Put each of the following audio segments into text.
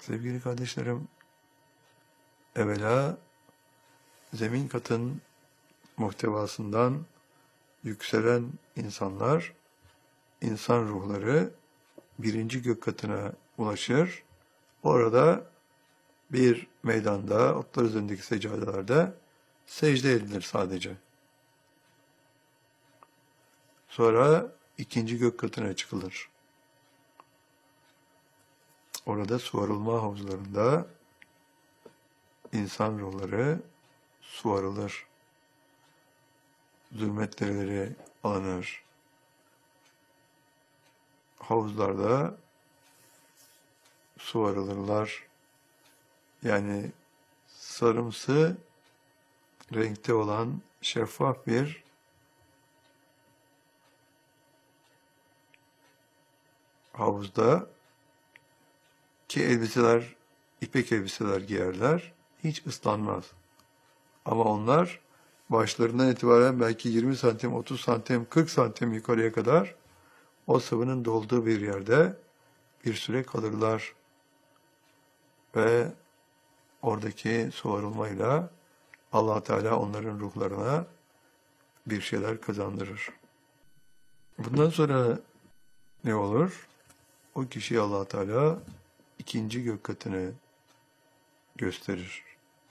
Sevgili kardeşlerim, evvela zemin katın muhtevasından yükselen insanlar, insan ruhları birinci gök katına ulaşır. Orada bir meydanda, otlar üzerindeki seccadelerde secde edilir sadece. Sonra ikinci gök katına çıkılır. Orada suvarılma havuzlarında insan ruhları suvarılır. Zulmetleri alınır. Havuzlarda suvarılırlar. Yani sarımsı renkte olan şeffaf bir havuzda ki elbiseler, ipek elbiseler giyerler. Hiç ıslanmaz. Ama onlar başlarından itibaren belki 20 santim, 30 santim, 40 santim yukarıya kadar o sıvının dolduğu bir yerde bir süre kalırlar. Ve oradaki suvarılmayla Allah Teala onların ruhlarına bir şeyler kazandırır. Bundan sonra ne olur? O kişi Allah Teala ikinci gök katını gösterir.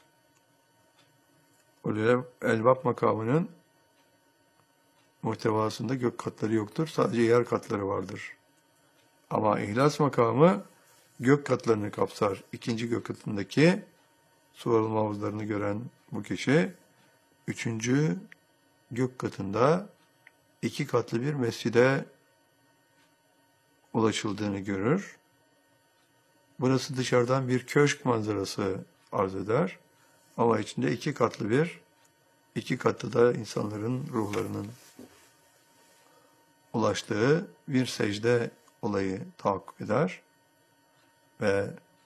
Ulul Elbab makamının muhtevasında gök katları yoktur. Sadece yer katları vardır. Ama İhlas makamı gök katlarını kapsar. İkinci gök katındaki suvarılma havuzlarını gören bu kişi, üçüncü gök katında iki katlı bir mescide ulaşıldığını görür. Burası dışarıdan bir köşk manzarası arz eder. Ama içinde iki katlı da insanların ruhlarının ulaştığı bir secde olayı tahakkuk eder. Ve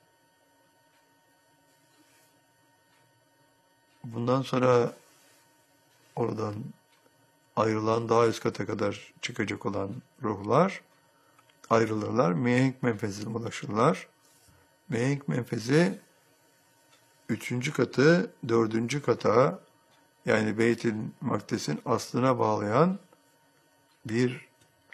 bundan sonra oradan ayrılan daha üst kata kadar çıkacak olan ruhlar ayrılırlar. Mihenk menfezine ulaşırlar. Mihenk menfezi 3. katı 4. kata yani Beyt-i Makdes'in aslına bağlayan bir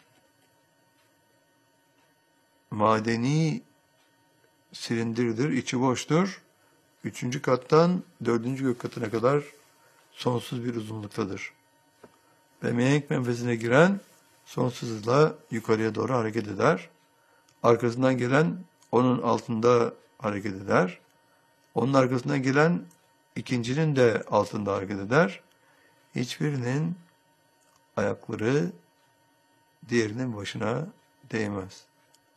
madeni silindirdir, içi boştur. 3. kattan 4. gök katına kadar sonsuz bir uzunluktadır. Ve mihenk menfezine giren sonsuz hızla yukarıya doğru hareket eder. Arkasından gelen onun altında hareket eder. Onun arkasından gelen ikincinin de altında hareket eder. Hiçbirinin ayakları diğerinin başına değmez.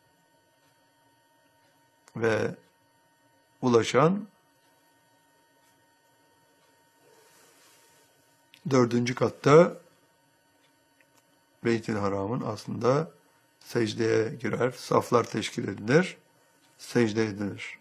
Ve ulaşan 4. katta Beyt-i Haram'ın aslında secdeye girer. Saflar teşkil edilir. Secde edilir.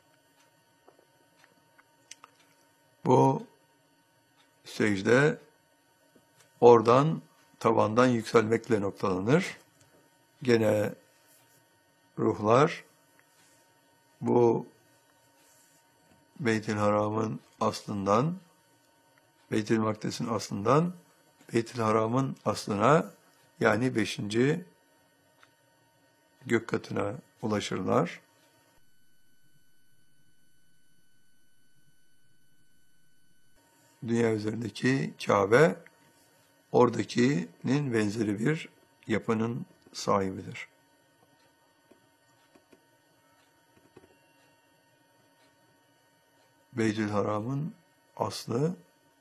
Bu secde oradan tavandan yükselmekle noktalanır. Gene ruhlar bu Beyt-i Haram'ın aslından, Beyt-i Makdes'in aslından Beyt-i Haram'ın aslına yani 5. gök katına ulaşırlar. Dünya üzerindeki Kabe oradakinin benzeri bir yapının sahibidir. Beyt-i Haram'ın aslı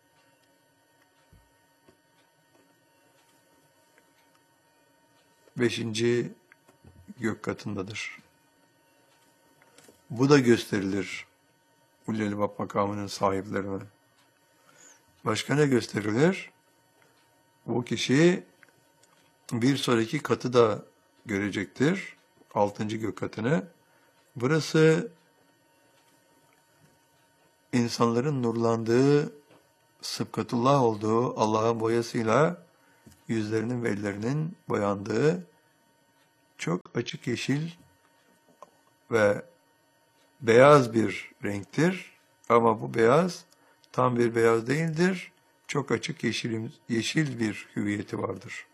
beşinci gök katındadır. Bu da gösterilir Ulul Elbab makamının sahiplerine. Başka ne gösterilir? Bu kişi bir sonraki katı da görecektir. 6. gök katını. Burası insanların nurlandığı, sıbkatullah olduğu Allah'ın boyasıyla yüzlerinin ve ellerinin boyandığı çok açık yeşil ve beyaz bir renktir ama bu beyaz tam bir beyaz değildir. Çok açık yeşil bir hüviyeti vardır.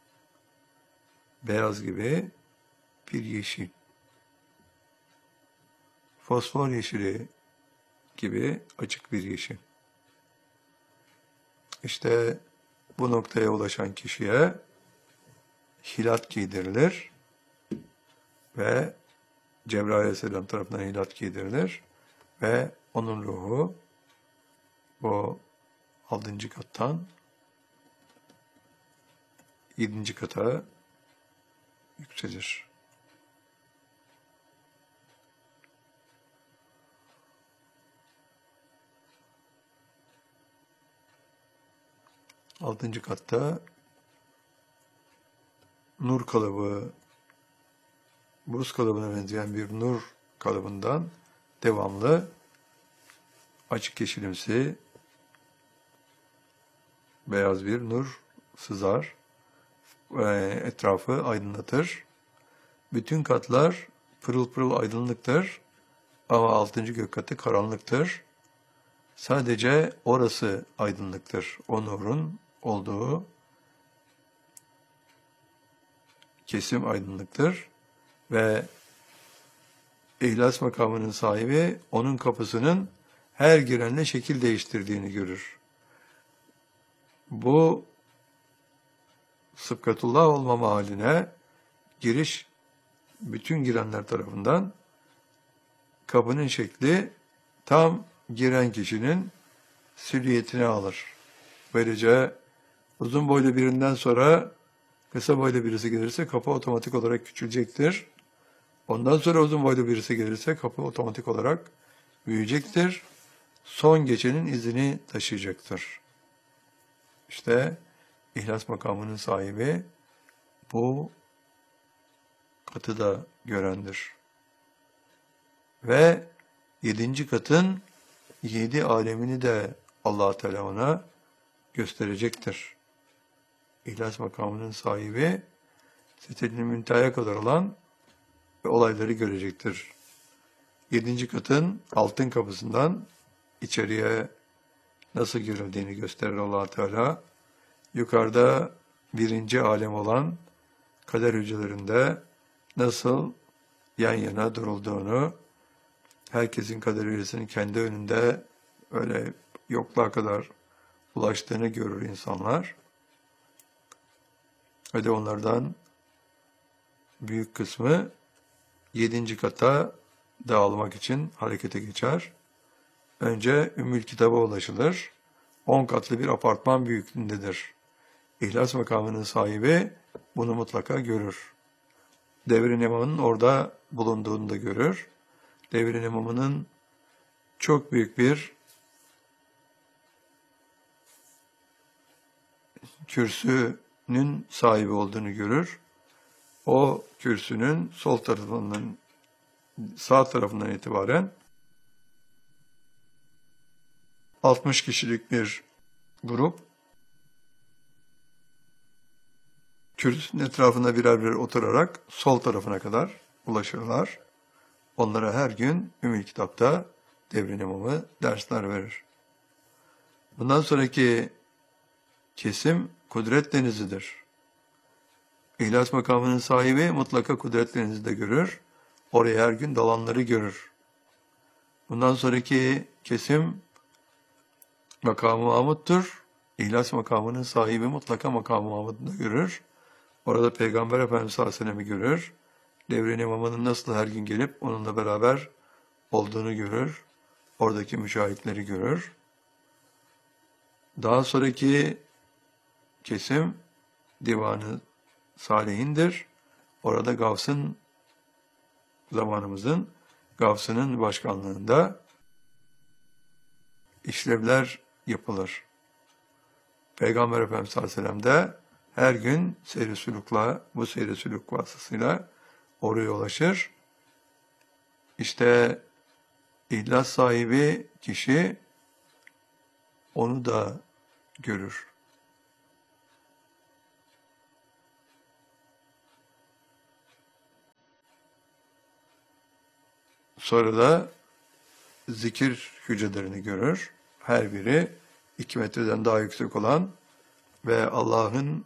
Beyaz gibi bir yeşil. Fosfor yeşili gibi açık bir yeşil. İşte bu noktaya ulaşan kişiye hilat giydirilir ve Cebrail Aleyhisselam tarafından hilat giydirilir ve onun ruhu bu 6. kattan 7. kata yükselir. Altıncı katta nur kalıbı, buz kalıbına benzeyen bir nur kalıbından devamlı açık yeşilimsi beyaz bir nur sızar ve etrafı aydınlatır. Bütün katlar pırıl pırıl aydınlıktır ama 6. gök katı karanlıktır. Sadece orası aydınlıktır. O nurun olduğu kesim aydınlıktır ve İhlas makamının sahibi onun kapısının her girenle şekil değiştirdiğini görür. Bu sıbgatullah olmama haline giriş bütün girenler tarafından kapının şekli tam giren kişinin silüetini alır. Böylece uzun boylu birinden sonra kısa boylu birisi gelirse kapı otomatik olarak küçülecektir. Ondan sonra uzun boylu birisi gelirse kapı otomatik olarak büyüyecektir. Son geçenin izini taşıyacaktır. İşte İhlas makamının sahibi bu katı da görendir. Ve 7. katın 7 alemini de Allah Teala ona gösterecektir. İhlas makamının sahibi Sidret-i Münteha'ya kadar olan ve olayları görecektir. 7. katın altın kapısından içeriye nasıl girildiğini gösterir Allah Teala. Yukarıda 1. alem olan kader hücrelerinde nasıl yan yana durulduğunu, herkesin kader hücresinin kendi önünde öyle yokluğa kadar ulaştığını görür insanlar. Ve de onlardan büyük kısmı 7. kata dağılmak için harekete geçer. Önce Ümmül Kitab'a ulaşılır. 10 katlı bir apartman büyüklüğündedir. İhlas makamının sahibi bunu mutlaka görür. Devrin imamının orada bulunduğunu da görür. Devrin imamının çok büyük bir kürsünün sahibi olduğunu görür. O kürsünün sol tarafından, sağ tarafından itibaren 60 kişilik bir grup kürsünün etrafında birer birer oturarak sol tarafına kadar ulaşırlar. Onlara her gün Ümmül Kitap'ta devrin imamı dersler verir. Bundan sonraki kesim kudret denizidir. İhlas makamının sahibi mutlaka kudret denizinde görür. Oraya her gün dalanları görür. Bundan sonraki kesim makam-ı Mahmud'dur. İhlas makamının sahibi mutlaka makam-ı Mahmud'u görür. Orada Peygamber Efendimiz sallallahu aleyhi ve sellem'i görür. Devrin imamının nasıl her gün gelip onunla beraber olduğunu görür. Oradaki müşahitleri görür. Daha sonraki kesim Divan-ı Salihin'dir. Orada Gavs'ın, zamanımızın Gavs'ının başkanlığında işlevler yapılır. Peygamber Efendimiz sallallahu aleyhi ve sellem de her gün seyri sülükle, bu seyri sülük vasıtasıyla oraya ulaşır. İşte ihlas sahibi kişi onu da görür. Sonra da zikir hücrelerini görür. Her biri 2 metreden daha yüksek olan ve Allah'ın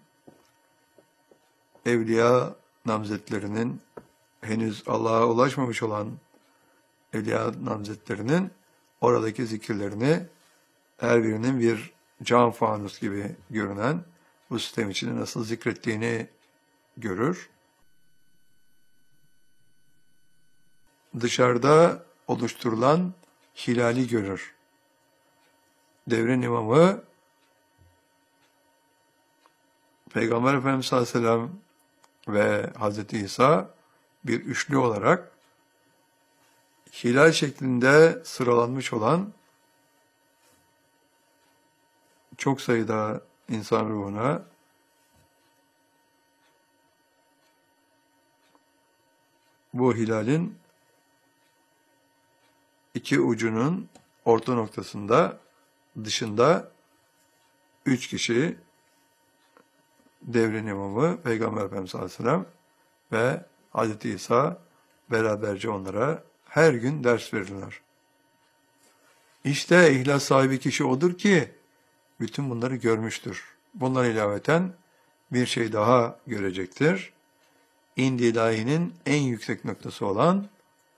evliya namzetlerinin, henüz Allah'a ulaşmamış olan evliya namzetlerinin oradaki zikirlerini, her birinin bir cam fanus gibi görünen bu sistem içinde nasıl zikrettiğini görür. Dışarıda oluşturulan hilali görür. Devrin imamı Peygamber Efendimiz sallallahu aleyhi ve sellem ve Hazreti İsa bir üçlü olarak hilal şeklinde sıralanmış olan çok sayıda insan ruhuna bu hilalin iki ucunun orta noktasında dışında 3 kişi devrin imamı Peygamber Efendimiz sallallahu aleyhi ve sellem ve Hazreti İsa beraberce onlara her gün ders verirler. İşte ihlas sahibi kişi odur ki bütün bunları görmüştür. Bunlara ilaveten bir şey daha görecektir. İnd-i ilahinin en yüksek noktası olan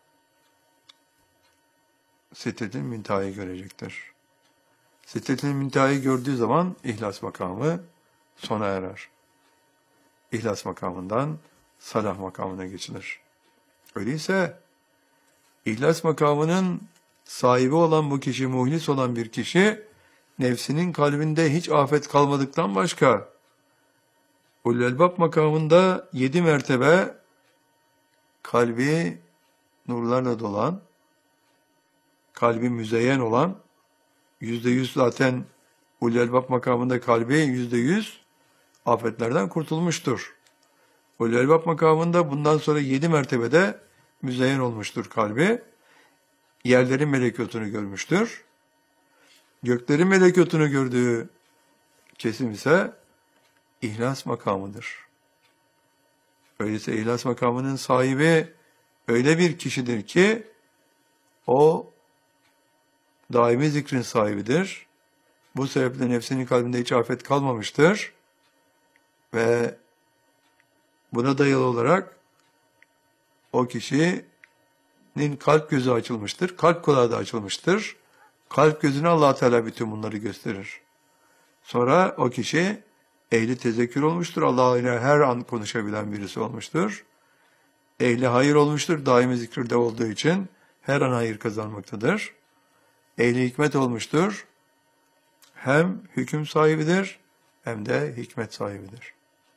Sidret-i Münteha'yı görecektir. Sidret-i Münteha'yı gördüğü zaman ihlas makamı sona erer. İhlas makamından salah makamına geçilir. Öyleyse ihlas makamının sahibi olan bu kişi, muhlis olan bir kişi, nefsinin kalbinde hiç afet kalmadıktan başka, Ulul-Elbab makamında 7 mertebe kalbi nurlarla dolan, kalbi müzeyyen olan, %100 zaten Ulul-Elbab makamında kalbi %100 afetlerden kurtulmuştur. Ulul-Elbab makamında bundan sonra 7 mertebede müzeyyen olmuştur kalbi. Yerlerin melekutunu görmüştür. Göklerin melekutunu gördüğü kesim ise ihlas makamıdır. Öyleyse ihlas makamının sahibi öyle bir kişidir ki o daimi zikrin sahibidir. Bu sebeple nefsinin kalbinde hiç afet kalmamıştır. Ve buna dayalı olarak o kişinin kalp gözü açılmıştır. Kalp kulağı da açılmıştır. Kalp gözüne Allah Teala bütün bunları gösterir. Sonra o kişi ehli tezekkür olmuştur. Allah ile her an konuşabilen birisi olmuştur. Ehli hayır olmuştur. Daimi zikirde olduğu için her an hayır kazanmaktadır. Ehli hikmet olmuştur. Hem hüküm sahibidir hem de hikmet sahibidir.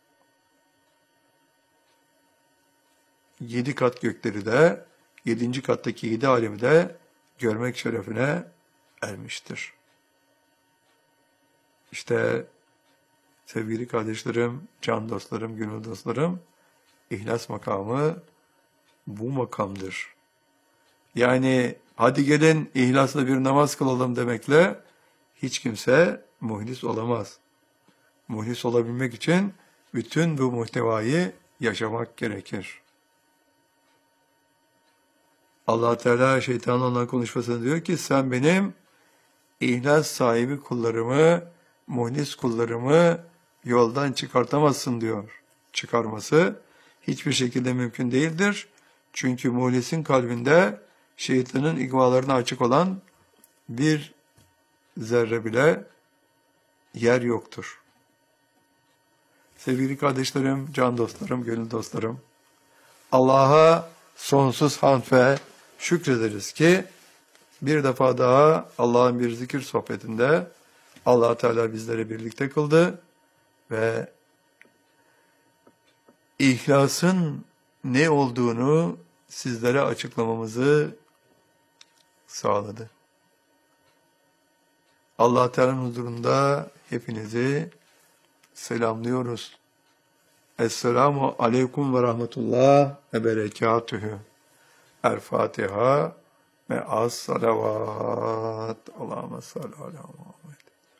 7 kat gökleri de 7. kattaki 7 alemi de görmek şerefine ermiştir. İşte sevgili kardeşlerim, can dostlarım, gönül dostlarım, ihlas makamı bu makamdır. Yani hadi gelin ihlasla bir namaz kılalım demekle hiç kimse muhlis olamaz. Muhlis olabilmek için bütün bu muhtevayı yaşamak gerekir. Allah Teala şeytanla olan konuşmasında diyor ki sen benim ihlas sahibi kullarımı, muhlis kullarımı yoldan çıkartamazsın diyor. Çıkarması hiçbir şekilde mümkün değildir. Çünkü muhlisin kalbinde şeytanın igvalarına açık olan bir zerre bile yer yoktur. Sevgili kardeşlerim, can dostlarım, gönül dostlarım, Allah'a sonsuz hamd ve şükrederiz ki bir defa daha Allah'ın bir zikir sohbetinde Allah Teala bizleri birlikte kıldı ve ihlasın ne olduğunu sizlere açıklamamızı sağladı. Allah Teala'nın huzurunda hepinizi selamlıyoruz. Esselamu aleyküm ve rahmetullah ve berekatühü. El-Fatiha ve as-salavat. Allahümme salli ala Muhammed.